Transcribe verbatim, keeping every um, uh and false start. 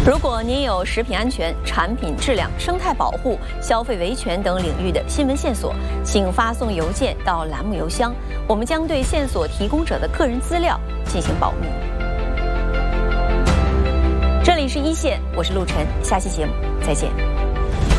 如果您有食品安全、产品质量、生态保护、消费维权等领域的新闻线索，请发送邮件到栏目邮箱，我们将对线索提供者的个人资料进行保密。这里是一线，我是陆晨，下期节目再见。